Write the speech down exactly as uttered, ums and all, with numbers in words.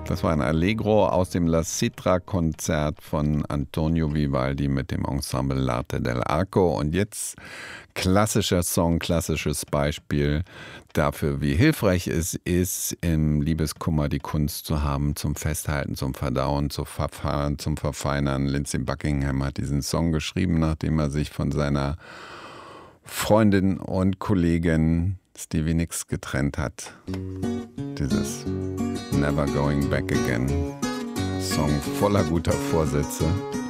Das war ein Allegro aus dem La Citra-Konzert von Antonio Vivaldi mit dem Ensemble L'Arte dell'Arco. Und jetzt klassischer Song, klassisches Beispiel dafür, wie hilfreich es ist, im Liebeskummer die Kunst zu haben, zum Festhalten, zum Verdauen, zum Verfahren, zum Verfeinern. Lindsey Buckingham hat diesen Song geschrieben, nachdem er sich von seiner Freundin und Kollegin Stevie Nicks getrennt hat. Dieses Never Going Back Again. Song voller guter Vorsätze.